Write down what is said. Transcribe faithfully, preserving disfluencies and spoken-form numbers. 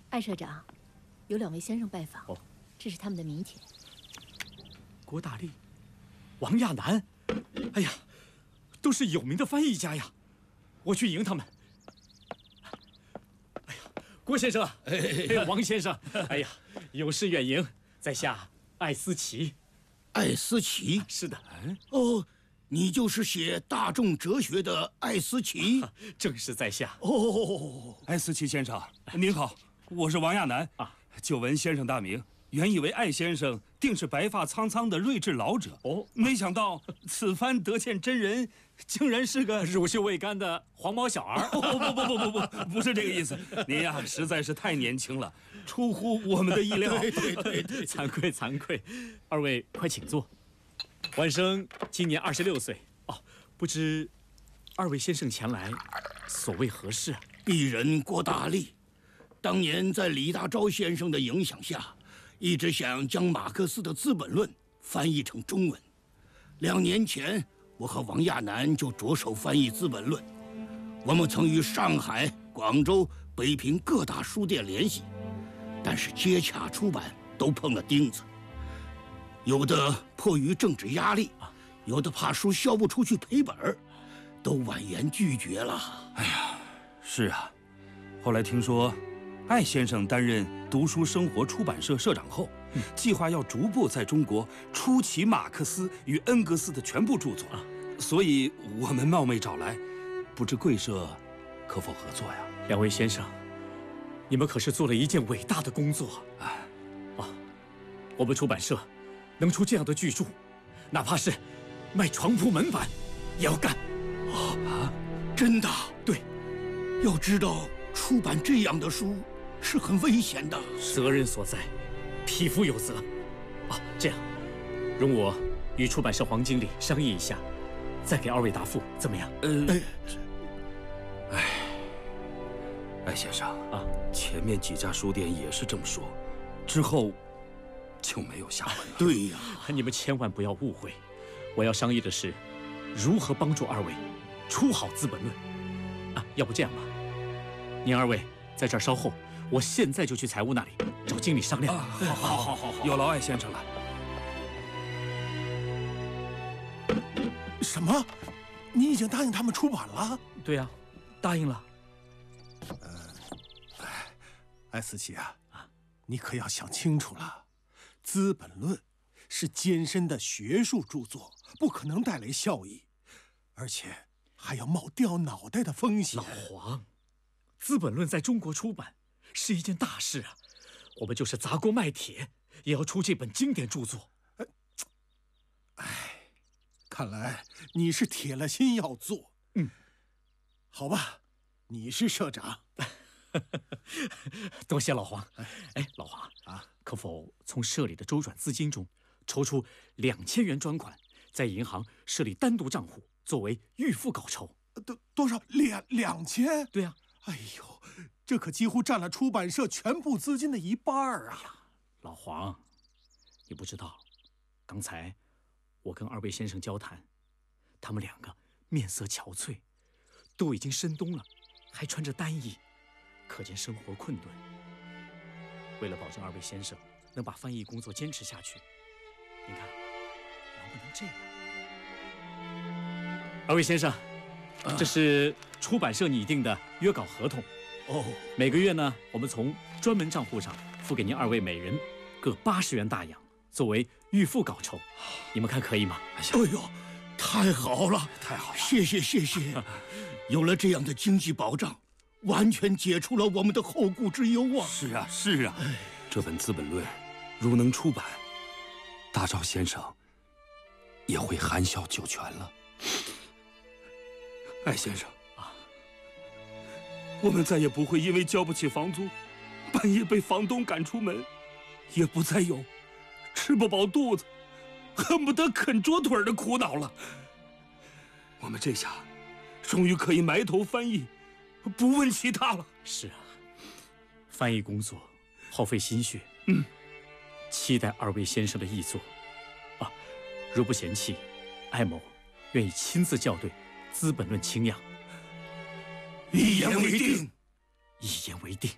艾社长，有两位先生拜访， 哦， 这是他们的名帖。 郭大力、王亚楠，哎呀，都是有名的翻译家呀，我去迎他们。哎呀，郭先生，哎，王先生，哎呀，有事远迎，在下艾思奇。 艾思奇？ 是的。 哦，你就是写大众哲学的艾思奇？ 正是在下。 哦， 艾思奇先生，您好，我是王亚楠啊。久闻先生大名，原以为艾先生定是白发苍苍的睿智老者，哦，没想到此番得见真人，竟然是个乳臭未干的黄毛小儿。 哦，不不不不不不，不是这个意思。您呀，实在是太年轻了，出乎我们的意料。 对对对对， 惭愧惭愧，二位快请坐。晚生今年二十六岁哦，不知二位先生前来，所谓何事啊？ 鄙人郭大力，当年在李大钊先生的影响下，一直想将马克思的《资本论》翻译成中文。两年前，我和王亚楠就着手翻译《资本论》。我们曾与上海、广州、北平各大书店联系，但是接洽出版都碰了钉子。有的迫于政治压力，有的怕书销不出去赔本，都婉言拒绝了。 哎呀，是啊。后来听说，艾先生担任读书生活出版社社长后，嗯、计划要逐步在中国出齐马克思与恩格斯的全部著作，啊、所以我们冒昧找来，不知贵社可否合作呀？ 两位先生，你们可是做了一件伟大的工作啊！啊，我们出版社能出这样的巨著，哪怕是卖床铺门板也要干。 啊，真的？ 对， 要知道出版这样的书是很危险的， 责任所在，匹夫有责。啊，这样，容我与出版社黄经理商议一下，再给二位答复，怎么样？ 呃，哎，艾先生啊，前面几家书店也是这么说，之后就没有下文了。 对呀， 你们千万不要误会，我要商议的是如何帮助二位出好《资本论》啊。要不这样吧，您二位在这儿稍后，我现在就去财务那里找经理商量。 啊、好好好好好，有劳艾先生了。 什么？你已经答应他们出版了？ 对呀、啊，答应了。 呃，艾思奇啊，你可要想清楚了，《资本论》是艰深的学术著作，不可能带来效益，而且还要冒掉脑袋的风险。 老黄，《资本论》在中国出版是一件大事啊，我们就是砸锅卖铁也要出这本经典著作。 哎，看来你是铁了心要做。 嗯， 好吧，你是社长。 多谢老黄。哎，老黄啊，可否从社里的周转资金中筹出两千元专款，在银行设立单独账户，作为预付稿酬？ 多多少？两两千？ 对呀、 啊。哎呦，这可几乎占了出版社全部资金的一半啊！ 哎呀，老黄，你不知道，刚才我跟二位先生交谈，他们两个面色憔悴，都已经深冬了，还穿着单衣，可见生活困顿。为了保证二位先生能把翻译工作坚持下去，您看能不能这样？二位先生，啊、这是出版社拟定的约稿合同。 哦， 每个月呢，我们从专门账户上付给您二位每人各八十元大洋，作为预付稿酬。你们看可以吗？ 哎呦，太好了， 太好了！ 谢谢谢谢，有了这样的经济保障，完全解除了我们的后顾之忧啊！ 是啊是啊，这本《资本论》如能出版，大钊先生也会含笑九泉了。艾先生啊，我们再也不会因为交不起房租，半夜被房东赶出门，也不再有吃不饱肚子，恨不得啃桌腿的苦恼了。我们这下终于可以埋头翻译，不问其他了。 是啊，翻译工作耗费心血， 嗯， 期待二位先生的译作啊，如不嫌弃，艾某愿意亲自校对《资本论》清样。 一言为定， 一言为定。